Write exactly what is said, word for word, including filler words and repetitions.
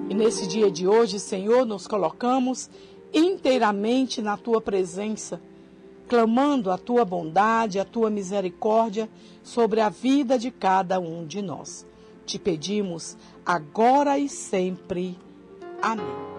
E nesse dia de hoje, Senhor, nos colocamos inteiramente na Tua presença, clamando a Tua bondade, a Tua misericórdia sobre a vida de cada um de nós. Te pedimos agora e sempre. Amém.